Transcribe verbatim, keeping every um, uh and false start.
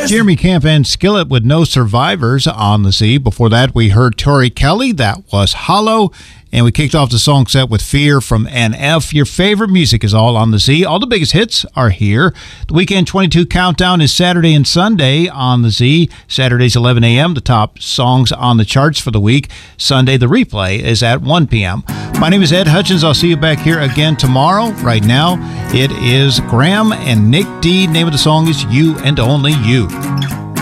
was Jeremy Camp and Skillet with No Survivors on the Z. Before that, we heard Tori Kelly. That was Hollow. And we kicked off the song set with Fear from N F. Your favorite music is all on the Z. All the biggest hits are here. The Weekend twenty-two Countdown is Saturday and Sunday on the Z. Saturday's eleven a.m., the top songs on the charts for the week. Sunday, the replay is at one p.m. My name is Ed Hutchins. I'll see you back here again tomorrow. Right now, it is Graham and Nick D. Name of the song is You and Only You.